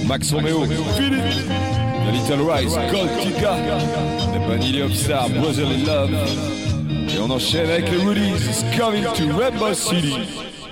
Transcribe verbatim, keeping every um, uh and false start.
Max Romeo, Philippe, The Little Rise, Gold Tika, The Vanilla of Star, Brotherly Love. Et on enchaîne avec les Woodies, Coming to Rainbow City.